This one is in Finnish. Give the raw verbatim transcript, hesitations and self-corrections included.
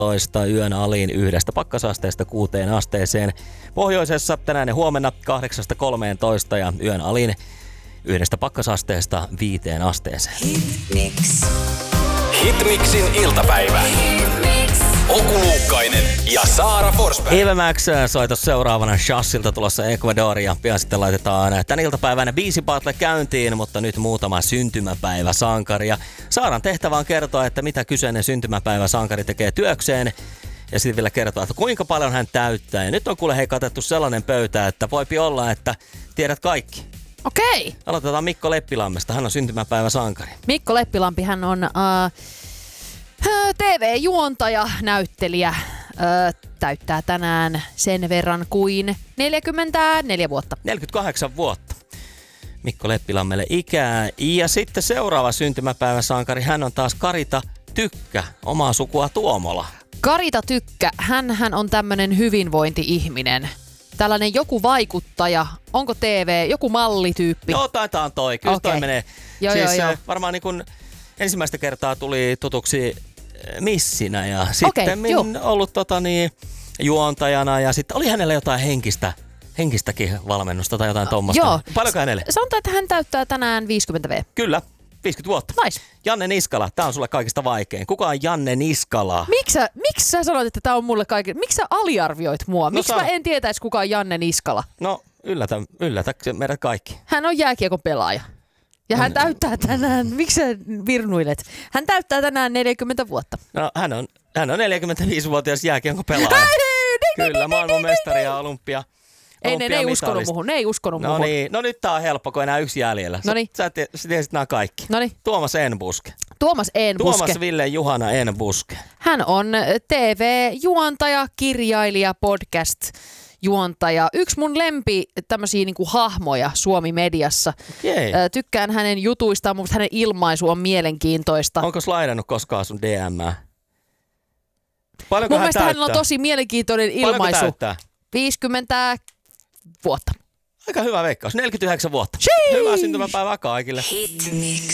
toista yön aliin yhdestä pakkasasteesta kuuteen asteeseen. Pohjoisessa tänään ja huomenna kahdeksasta kolmeentoista ja yön aliin yhdestä pakkasasteesta viiteen asteeseen. Hitmix. Hitmixin iltapäivä. Oku Luukkainen ja Saara Forsberg. Eve Max soitos seuraavana Shassilta tulossa Ecuadoria. Pian sitten laitetaan tän iltapäivänä biisi battle käyntiin, mutta nyt muutama syntymäpäivä sankari. Ja Saaran tehtävä on kertoa, että mitä kyseinen syntymäpäivä sankari tekee työkseen. Ja sitten vielä kertoa, että kuinka paljon hän täyttää. Ja nyt on kuule hei katettu sellainen pöytä, että voipi olla, että tiedät kaikki. Okei. Aloitetaan Mikko Leppilammesta. Hän on syntymäpäivä sankari. Mikko Leppilampi, hän on uh, T V-juontaja, näyttelijä. Uh, täyttää tänään sen verran kuin neljäkymmentäneljä vuotta. neljäkymmentäkahdeksan vuotta. Mikko Leppilammelle ikää. Ja sitten seuraava syntymäpäivä sankari. Hän on taas Karita Tykkä, omaa sukua Tuomola. Karita Tykkä, hän, hän on tämmönen hyvinvointi-ihminen. Tällainen joku vaikuttaja, onko T V, joku mallityyppi? Joo, taitaa on toi. Kyllä Okei. toi menee. Joo, siis joo, joo. varmaan niin kun ensimmäistä kertaa tuli tutuksi missinä ja sitten Okei, joo. ollut tota niin, juontajana ja sitten oli hänellä jotain henkistä, henkistäkin valmennusta tai jotain tommosta. Joo. Paljonko hänelle? Sanotaan, että hän täyttää tänään viisikymmentä vuotta. Kyllä, viisikymmentä vuotta. Nice. Janne Niskala, tää on sulle kaikista vaikein. Kuka on Janne Niskala? Miksi sä, miksi sä sanoit, että tää on mulle kaikille? Miksi sä aliarvioit mua? No Miksi sano. mä en tietäisi, kuka on Janne Niskala? No yllätä, yllätä meidät kaikki. Hän on jääkiekon pelaaja. Ja hän täyttää tänään, miksi sä virnuilet? Hän täyttää tänään neljäkymmentä vuotta. No hän on, hän on neljäkymmentäviisivuotias jääkiekon pelaaja. Kyllä, maailmanmestari ja olympia. Ei, ne, ne ei uskonut olympiamitalisti. muhun, ne ei uskonut No muhun. niin, no nyt tää on helppo, kun enää yksi jäljellä. Sä, Noniin. sä, tie, sä tiesit nämä kaikki. Noniin. Tuomas Enbuske. Tuomas Enbuske. Tuomas Ville Juhana Enbuske. Hän on T V-juontaja, kirjailija, podcast-juontaja. Yksi mun lempi tämmöisiä niinku hahmoja Suomi-mediassa. Jei. Ö, Tykkään hänen jutuistaan, mutta hänen ilmaisu on mielenkiintoista. Onko slaidannut koskaan sun D M:ää? Paljonko Mun hän mielestä täyttää? hänellä on tosi mielenkiintoinen Paljonko ilmaisu. täyttää? viisikymmentä vuotta. Aika hyvä veikkaus. neljäkymmentäyhdeksän vuotta. Sheesh! Hyvää syntymäpäivää kaikille. Hitmix.